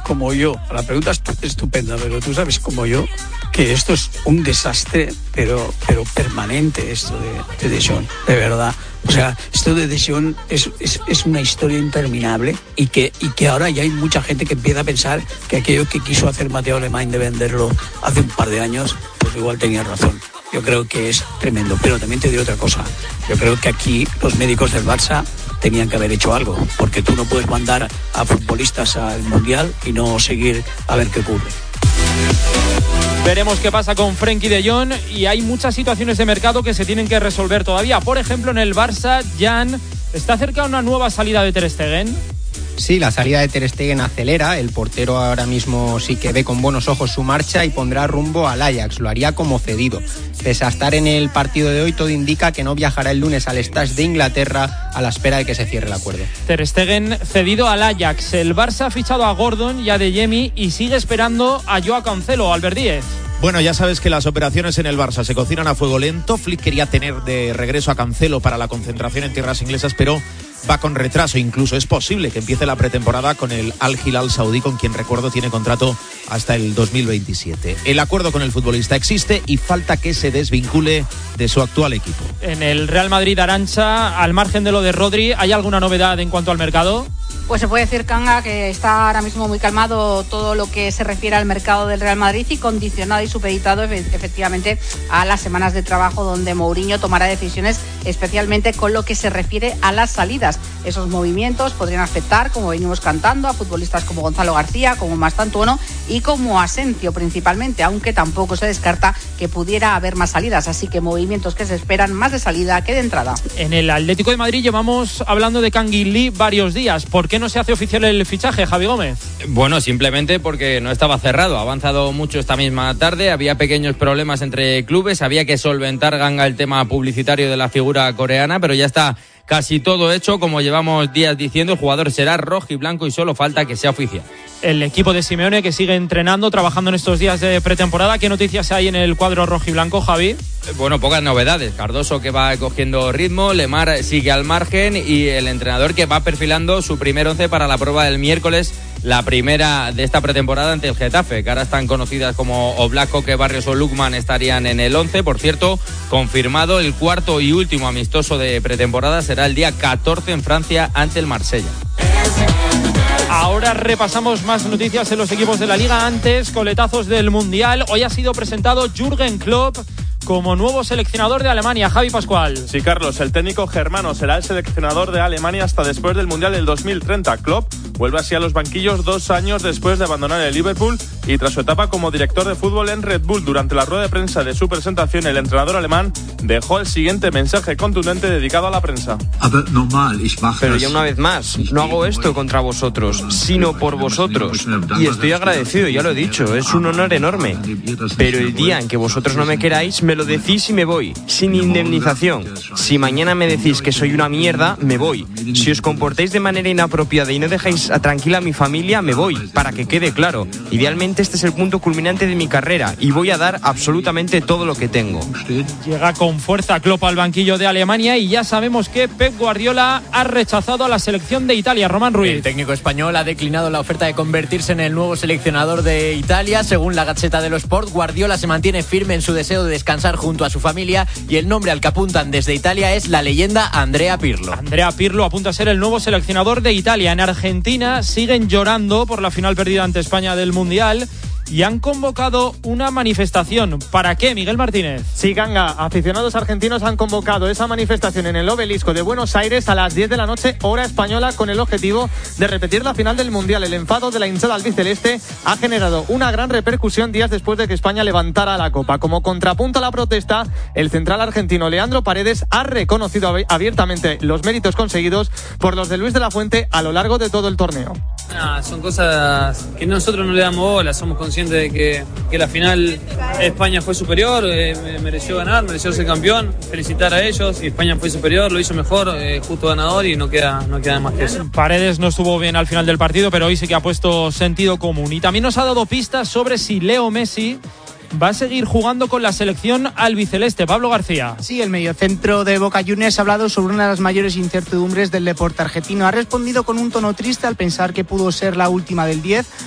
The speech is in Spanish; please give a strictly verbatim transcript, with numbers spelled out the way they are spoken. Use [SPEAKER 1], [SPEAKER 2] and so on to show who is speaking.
[SPEAKER 1] como yo, la pregunta es estupenda, pero tú sabes como yo que esto es un desastre, pero, pero permanente, esto de, de De Jong, de verdad. O sea, esto de De Jong es, es, es una historia interminable y que, y que ahora ya hay mucha gente que empieza a pensar que aquello que quiso hacer Mateo Alemany de venderlo hace un par de años, pues igual tenía razón. Yo creo que es tremendo, pero también te digo otra cosa. Yo creo que aquí los médicos del Barça tenían que haber hecho algo, porque tú no puedes mandar a futbolistas al Mundial y no seguir a ver qué ocurre.
[SPEAKER 2] Veremos qué pasa con Frenkie de Jong, y hay muchas situaciones de mercado que se tienen que resolver todavía. Por ejemplo, en el Barça, Jan, ¿está cerca una nueva salida de Ter Stegen?
[SPEAKER 3] Sí, la salida de Ter Stegen acelera. El portero ahora mismo sí que ve con buenos ojos su marcha y pondrá rumbo al Ajax. Lo haría como cedido. Pese a estar en el partido de hoy, todo indica que no viajará el lunes al Stade de Inglaterra a la espera de que se cierre el acuerdo.
[SPEAKER 2] Ter Stegen cedido al Ajax. El Barça ha fichado a Gordon y a Adeyemi y sigue esperando a Joao Cancelo. Albert Díez.
[SPEAKER 4] Bueno, ya sabes que las operaciones en el Barça se cocinan a fuego lento. Flick quería tener de regreso a Cancelo para la concentración en tierras inglesas, pero va con retraso. Incluso es posible que empiece la pretemporada con el Al Hilal saudí, con quien, recuerdo, tiene contrato hasta el dos mil veintisiete. El acuerdo con el futbolista existe y falta que se desvincule de su actual equipo.
[SPEAKER 2] En el Real Madrid, Arantxa, al margen de lo de Rodri, ¿hay alguna novedad en cuanto al mercado?
[SPEAKER 5] Pues se puede decir, Kanga, que está ahora mismo muy calmado todo lo que se refiere al mercado del Real Madrid y condicionado y supeditado efectivamente a las semanas de trabajo donde Mourinho tomará decisiones, especialmente con lo que se refiere a las salidas. Esos movimientos podrían afectar, como venimos cantando, a futbolistas como Gonzalo García, como Mastantuono y como Asensio principalmente, aunque tampoco se descarta que pudiera haber más salidas. Así que movimientos que se esperan más de salida que de entrada.
[SPEAKER 2] En el Atlético de Madrid llevamos hablando de Kangin Lee varios días. ¿Por qué no se hace oficial el fichaje, Javi Gómez?
[SPEAKER 6] Bueno, simplemente porque no estaba cerrado. Ha avanzado mucho esta misma tarde. Había pequeños problemas entre clubes. Había que solventar, Ganga, el tema publicitario de la figura coreana, pero ya está casi todo hecho. Como llevamos días diciendo, el jugador será rojiblanco y solo falta que sea oficial.
[SPEAKER 2] El equipo de Simeone, que sigue entrenando, trabajando en estos días de pretemporada. ¿Qué noticias hay en el cuadro rojiblanco, Javi?
[SPEAKER 6] Bueno, pocas novedades. Cardoso, que va cogiendo ritmo, Lemar sigue al margen y el entrenador, que va perfilando su primer once para la prueba del miércoles, la primera de esta pretemporada ante el Getafe, que ahora están conocidas como Oblak, Koke, Barrios o Lukman estarían en el once. Por cierto, confirmado el cuarto y último amistoso de pretemporada será el día catorce en Francia ante el Marsella.
[SPEAKER 2] Ahora repasamos más noticias en los equipos de la Liga. Antes, coletazos del Mundial. Hoy ha sido presentado Jürgen Klopp como nuevo seleccionador de Alemania. Javi Pascual.
[SPEAKER 7] Sí, Carlos, el técnico germano será el seleccionador de Alemania hasta después del Mundial del dos mil treinta. Klopp vuelve así a los banquillos dos años después de abandonar el Liverpool y tras su etapa como director de fútbol en Red Bull. Durante la rueda de prensa de su presentación, el entrenador alemán dejó el siguiente mensaje contundente dedicado a la prensa.
[SPEAKER 8] Pero ya una vez más, no hago esto contra vosotros, sino por vosotros. Y estoy agradecido, ya lo he dicho, es un honor enorme. Pero el día en que vosotros no me queráis, me lo decís y me voy, sin indemnización. Si mañana me decís que soy una mierda, me voy. Si os comportáis de manera inapropiada y no dejáis a tranquila a mi familia, me voy, para que quede claro. Idealmente este es el punto culminante de mi carrera y voy a dar absolutamente todo lo que tengo.
[SPEAKER 2] Llega con fuerza Klopp al banquillo de Alemania y ya sabemos que Pep Guardiola ha rechazado a la selección de Italia. Román Ruiz.
[SPEAKER 9] El técnico español ha declinado la oferta de convertirse en el nuevo seleccionador de Italia. Según la Gazzetta dello Sport, Guardiola se mantiene firme en su deseo de descansar junto a su familia y el nombre al que apuntan desde Italia es la leyenda Andrea Pirlo.
[SPEAKER 2] Andrea Pirlo apunta a ser el nuevo seleccionador de Italia. En Argentina siguen llorando por la final perdida ante España del Mundial y han convocado una manifestación. ¿Para qué, Miguel Martínez?
[SPEAKER 10] Sí, Ganga, aficionados argentinos han convocado esa manifestación en el Obelisco de Buenos Aires a las diez de la noche, hora española, con el objetivo de repetir la final del Mundial. El enfado de la hinchada albiceleste ha generado una gran repercusión días después de que España levantara la copa. Como contrapunto a la protesta, el central argentino Leandro Paredes ha reconocido abiertamente los méritos conseguidos por los de Luis de la Fuente a lo largo de todo el torneo.
[SPEAKER 11] Nah, son cosas que nosotros no le damos bola, somos conscientes de que, que la final España fue superior, eh, mereció ganar, mereció ser campeón, felicitar a ellos, y España fue superior, lo hizo mejor, eh, justo ganador y no queda, no queda más que eso.
[SPEAKER 2] Paredes no estuvo bien al final del partido, pero hoy sí que ha puesto sentido común y también nos ha dado pistas sobre si Leo Messi va a seguir jugando con la selección albiceleste. Pablo García.
[SPEAKER 12] Sí, el mediocentro de Boca Juniors ha hablado sobre una de las mayores incertidumbres del deporte argentino. Ha respondido con un tono triste al pensar que pudo ser la última del diez.